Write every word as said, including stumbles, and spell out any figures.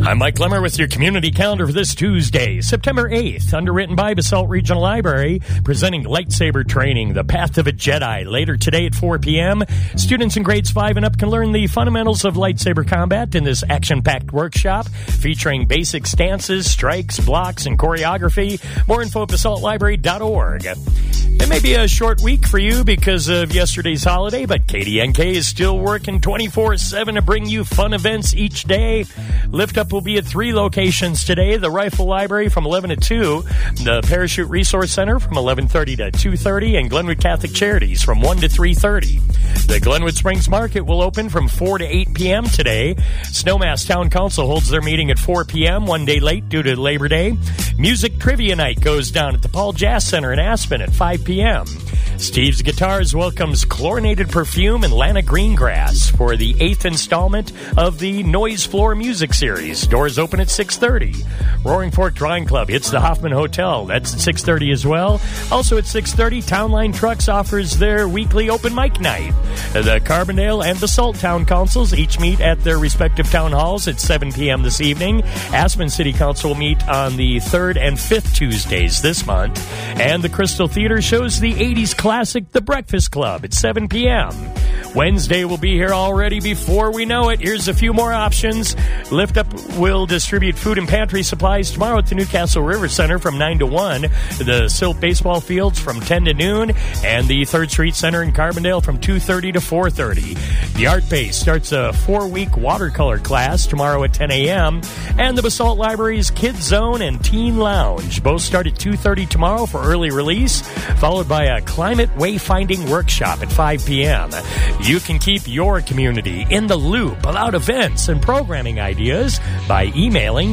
I'm Mike Lemmer with your community calendar for this Tuesday, September eighth, underwritten by Basalt Regional Library, presenting lightsaber training, The Path of a Jedi. Later today at four p.m., students in grades five and up can learn the fundamentals of lightsaber combat in this action-packed workshop, featuring basic stances, strikes, blocks, and choreography. More info at basalt library dot org. It may be a short week for you because of yesterday's holiday, but K D N K is still working twenty-four seven to bring you fun events each day. Lift Up will be at three locations today. The Rifle Library from eleven to two, the Parachute Resource Center from eleven thirty to two thirty, and Glenwood Catholic Charities from one to three thirty. The Glenwood Springs Market will open from four to eight p.m. today. Snowmass Town Council holds their meeting at four p.m., one day late due to Labor Day. Music Trivia Night goes down at the Paul Jazz Center in Aspen at five p.m. Steve's Guitars welcomes Chlorinated Perfume and Lana Greengrass for the eighth installment of the Noise Floor Music Series. Doors open at six thirty. Roaring Fork Drawing Club hits the Hoffman Hotel. That's at six thirty as well. Also at six thirty, Town Line Trucks offers their weekly open mic night. The Carbondale and Basalt Town Councils each meet at their respective town halls at seven p.m. this evening. Aspen City Council will meet on the third and fifth Tuesdays this month. And the Crystal Theater shows the eighties classic The Breakfast Club at seven p.m. Wednesday will be here already before we know it. Here's a few more options. Lift Up will distribute food and pantry supplies tomorrow at the Newcastle River Center from nine to one, the Silt Baseball Fields from ten to noon, and the third Street Center in Carbondale from two thirty to four thirty. The Art Base starts a four-week watercolor class tomorrow at ten a.m., and the Basalt Library's Kids Zone and Teen Lounge both start at two thirty tomorrow for early release, followed by a climate wayfinding workshop at five p.m. You can keep your community in the loop about events and programming ideas by emailing